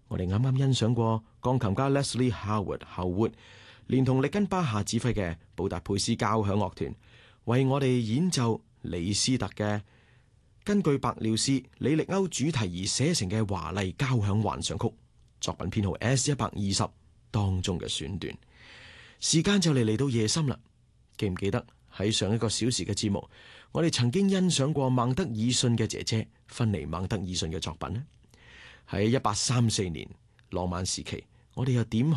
我哋啱啱欣賞過鋼琴家 Leslie Howard 後活，連同力根巴夏指揮嘅布達佩斯交響樂團，為我哋演奏李斯特嘅根據白遼士李力歐主題而寫成嘅華麗交響幻想曲，作品編號 S120 當中嘅選段。時間就嚟到夜深啦，記唔記得喺上一個小時嘅節目，我哋曾經欣賞過孟德爾遜嘅姐姐芬尼孟德爾遜嘅作品呢？喺1834年浪漫時期，我哋又點